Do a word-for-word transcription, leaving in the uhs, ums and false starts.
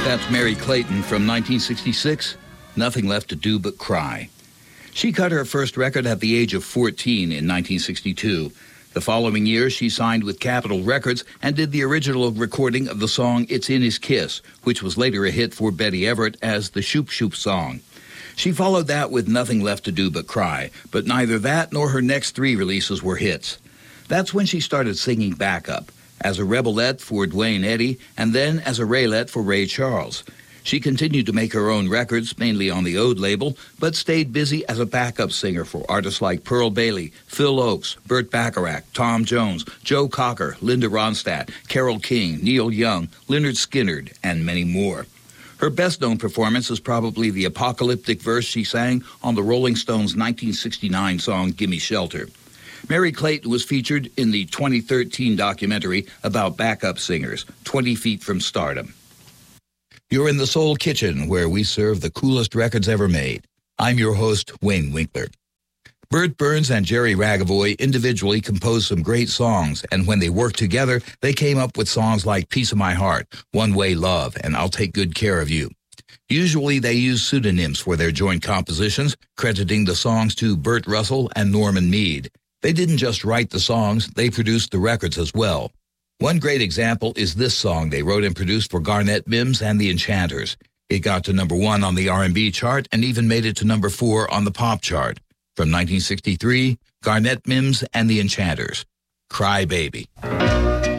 That's Mary Clayton from nineteen sixty-six, Nothing Left to Do But Cry. She cut her first record at the age of fourteen in nineteen sixty-two. The following year, she signed with Capitol Records and did the original recording of the song It's in His Kiss, which was later a hit for Betty Everett as the Shoop Shoop song. She followed that with Nothing Left to Do But Cry, but neither that nor her next three releases were hits. That's when she started singing backup, as a rebelette for Dwayne Eddy, and then as a raylette for Ray Charles. She continued to make her own records, mainly on the Ode label, but stayed busy as a backup singer for artists like Pearl Bailey, Phil Ochs, Burt Bacharach, Tom Jones, Joe Cocker, Linda Ronstadt, Carole King, Neil Young, Lynyrd Skynyrd, and many more. Her best-known performance is probably the apocalyptic verse she sang on the Rolling Stones' nineteen sixty-nine song Gimme Shelter. Mary Clayton was featured in the twenty thirteen documentary about backup singers, twenty feet from Stardom. You're in the Soul Kitchen, where we serve the coolest records ever made. I'm your host, Wayne Winkler. Bert Burns and Jerry Ragavoy individually composed some great songs, and when they worked together, they came up with songs like Piece of My Heart, One Way Love, and I'll Take Good Care of You. Usually they use pseudonyms for their joint compositions, crediting the songs to Burt Russell and Norman Mead. They didn't just write the songs, they produced the records as well. One great example is this song they wrote and produced for Garnett Mimms and the Enchanters. It got to number one on the R and B chart and even made it to number four on the pop chart. From nineteen sixty-three, Garnett Mimms and the Enchanters, Cry Baby.